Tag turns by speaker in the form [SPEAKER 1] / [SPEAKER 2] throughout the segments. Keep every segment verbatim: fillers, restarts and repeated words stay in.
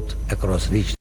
[SPEAKER 1] growth across regions.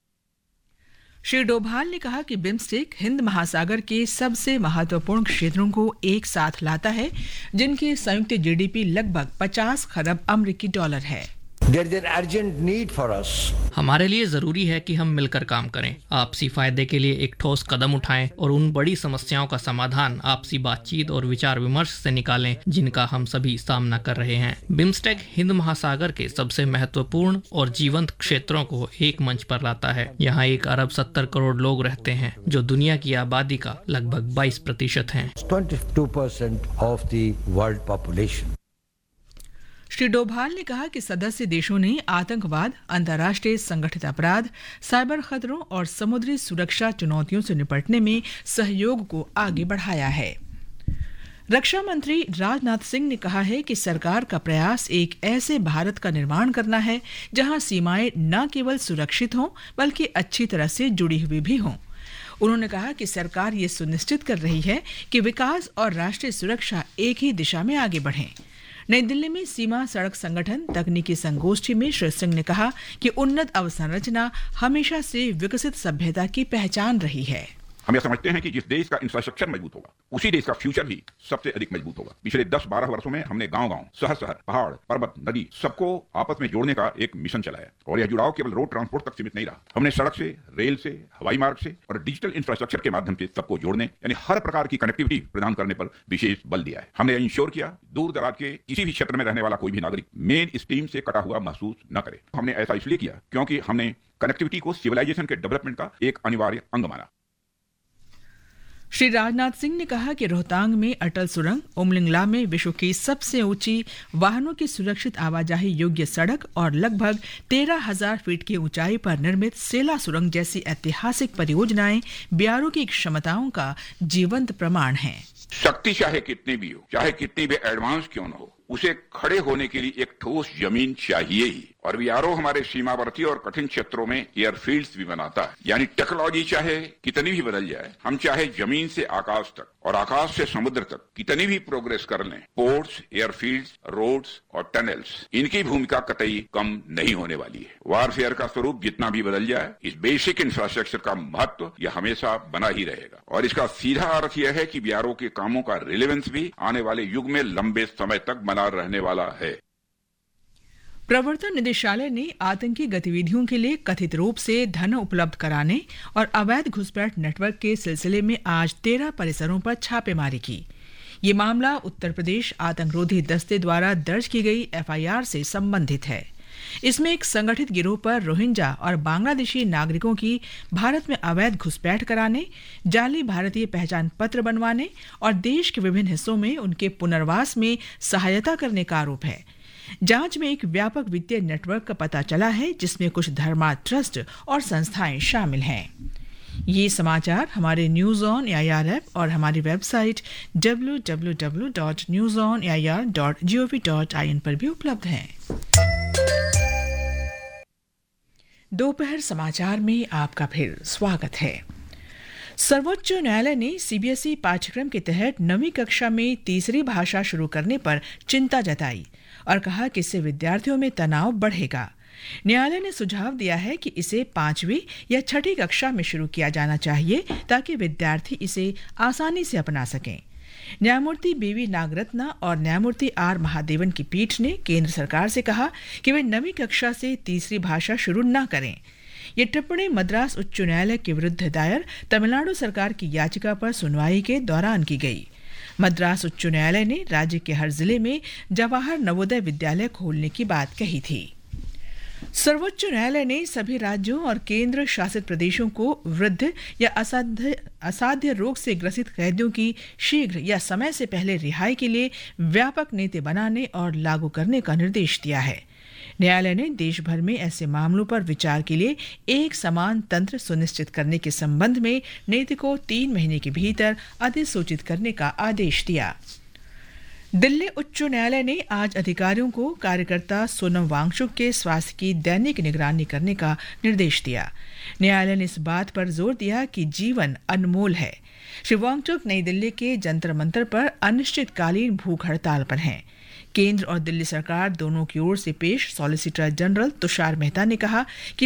[SPEAKER 2] Shri Doval ने कहा कि बिम्स्टेक हिंद महासागर के सबसे महत्वपूर्ण क्षेत्रों को एक साथ लाता है, जिनकी संयुक्त जीडीपी लगभग पचास खरब अमेरिकी डॉलर है।
[SPEAKER 1] There is an urgent need for us.
[SPEAKER 3] हमारे लिए जरूरी है कि हम मिलकर काम करें, आपसी फायदे के लिए एक ठोस कदम उठाएं और उन बड़ी समस्याओं का समाधान आपसी बातचीत और विचार विमर्श से निकालें जिनका हम सभी सामना कर रहे हैं। बिम्स्टेक हिंद महासागर के सबसे महत्वपूर्ण और जीवंत क्षेत्रों को एक मंच पर लाता है। यहाँ एक अरब सत्तर करोड़ लोग रहते हैं, जो दुनिया की आबादी का लगभग बाईस प्रतिशत हैं।
[SPEAKER 1] twenty-two percent of the world population.
[SPEAKER 2] Shri Doval ने कहा कि सदस्य देशों ने आतंकवाद, अंतर्राष्ट्रीय संगठित अपराध, साइबर खतरों और समुद्री सुरक्षा चुनौतियों से निपटने में सहयोग को आगे बढ़ाया है। रक्षा मंत्री राजनाथ सिंह ने कहा है कि सरकार का प्रयास एक ऐसे भारत का निर्माण करना है जहां सीमाएं न केवल सुरक्षित हों बल्कि अच्छी तरह से जुड़ी हुई भी हों। उन्होंने कहा कि सरकार ये सुनिश्चित कर रही है कि विकास और राष्ट्रीय सुरक्षा एक ही दिशा में आगे बढ़ें। नई दिल्ली में सीमा सड़क संगठन तकनीकी संगोष्ठी में श्री सिंह ने कहा कि उन्नत अवसंरचना हमेशा से विकसित सभ्यता की पहचान रही है।
[SPEAKER 4] हम यह समझते हैं कि जिस देश का इंफ्रास्ट्रक्चर मजबूत होगा, उसी देश का फ्यूचर भी सबसे अधिक मजबूत होगा। पिछले दस बारह वर्षों में हमने गांव-गांव, शहर-शहर, पहाड़, पर्वत, नदी सबको आपस में जोड़ने का एक मिशन चलाया और यह जुड़ाव केवल रोड ट्रांसपोर्ट तक सीमित नहीं रहा। हमने सड़क से, रेल से, हवाई मार्ग से और डिजिटल इंफ्रास्ट्रक्चर के माध्यम से सबको जोड़ने यानी हर प्रकार की कनेक्टिविटी प्रदान करने पर विशेष बल दिया है। हमने इंश्योर किया दूर दराज के किसी भी क्षेत्र में रहने वाला कोई भी नागरिक मेन स्ट्रीम से कटा हुआ महसूस न करे। हमने ऐसा इसलिए किया क्योंकि हमने कनेक्टिविटी को सिविलाइजेशन के डेवलपमेंट का एक अनिवार्य अंग माना।
[SPEAKER 2] श्री राजनाथ सिंह ने कहा कि रोहतांग में अटल सुरंग, उमलिंगला में विश्व की सबसे ऊंची वाहनों की सुरक्षित आवाजाही योग्य सड़क और लगभग तेरह हजार फीट की ऊंचाई पर निर्मित सेला सुरंग जैसी ऐतिहासिक परियोजनाएं बीआरओ की क्षमताओं का जीवंत प्रमाण हैं।
[SPEAKER 4] शक्ति चाहे कितनी भी हो, चाहे कितनी भी एडवांस क्यों न हो, उसे खड़े होने के लिए एक ठोस जमीन चाहिए ही। और बीआरओ हमारे सीमावर्ती और कठिन क्षेत्रों में एयरफील्ड्स भी बनाता है। यानी टेक्नोलॉजी चाहे कितनी भी बदल जाए, हम चाहे जमीन से आकाश तक और आकाश से समुद्र तक कितनी भी प्रोग्रेस कर लें, पोर्ट्स, एयरफील्ड्स, रोड्स और टनल्स, इनकी भूमिका कतई कम नहीं होने वाली है। वारफेयर का स्वरूप जितना भी बदल जाए, इस बेसिक इंफ्रास्ट्रक्चर का महत्व यह हमेशा बना ही रहेगा। और इसका सीधा अर्थ यह है कि बीआरओ के कामों का रिलेवेंस भी आने वाले युग में लंबे समय तक बना रहने वाला है।
[SPEAKER 2] प्रवर्तन निदेशालय ने आतंकी गतिविधियों के लिए कथित रूप से धन उपलब्ध कराने और अवैध घुसपैठ नेटवर्क के सिलसिले में आज तेरह परिसरों पर छापेमारी की। ये मामला उत्तर प्रदेश आतंकरोधी दस्ते द्वारा दर्ज की गई एफआईआर से संबंधित है। इसमें एक संगठित गिरोह पर रोहिंग्या और बांग्लादेशी नागरिकों की भारत में अवैध घुसपैठ कराने, जाली भारतीय पहचान पत्र बनवाने और देश के विभिन्न हिस्सों में उनके पुनर्वास में सहायता करने का आरोप है। जांच में एक व्यापक वित्तीय नेटवर्क का पता चला है जिसमें कुछ धर्मार्थ ट्रस्ट और संस्थाएं शामिल हैं। ये समाचार हमारे न्यूज ऑन एआईआर ऐप और हमारी website W W W dot news on A I R dot G O V dot I N पर भी उपलब्ध हैं। दोपहर समाचार में आपका फिर स्वागत है। सर्वोच्च न्यायालय ने सीबीएसई पाठ्यक्रम के तहत नवीं कक्षा में तीसरी भाषा शुरू करने पर चिंता जताई और कहा कि इससे विद्यार्थियों में तनाव बढ़ेगा। न्यायालय ने सुझाव दिया है कि इसे पांचवी या छठी कक्षा में शुरू किया जाना चाहिए ताकि विद्यार्थी इसे आसानी से अपना सकें। न्यायमूर्ति बीवी नागरत्ना और न्यायमूर्ति आर महादेवन की पीठ ने केंद्र सरकार से कहा कि वे नवीं कक्षा से तीसरी भाषा शुरू न करें। ये टिप्पणी मद्रास उच्च न्यायालय के विरुद्ध दायर तमिलनाडु सरकार की याचिका पर सुनवाई के दौरान की गई। मद्रास उच्च न्यायालय ने राज्य के हर जिले में जवाहर नवोदय विद्यालय खोलने की बात कही थी। सर्वोच्च न्यायालय ने सभी राज्यों और केंद्र शासित प्रदेशों को वृद्ध या असाध्य असाध्य रोग से ग्रसित कैदियों की शीघ्र या समय से पहले रिहाई के लिए व्यापक नीति बनाने और लागू करने का निर्देश दिया है। न्यायालय ने देश भर में ऐसे मामलों पर विचार के लिए एक समान तंत्र सुनिश्चित करने के संबंध में नीति को तीन महीने के भीतर अधिसूचित करने का आदेश दिया। दिल्ली उच्च न्यायालय ने आज अधिकारियों को कार्यकर्ता सोनम वांगचुक के स्वास्थ्य की दैनिक निगरानी करने का निर्देश दिया। न्यायालय ने इस बात पर जोर दिया कि जीवन अनमोल है। श्री वांगचुक नई दिल्ली के जंतर मंतर पर अनिश्चितकालीन भूख हड़ताल पर हैं। केंद्र और दिल्ली सरकार दोनों की ओर से पेश सॉलिसिटर जनरल तुषार मेहता ने कहा कि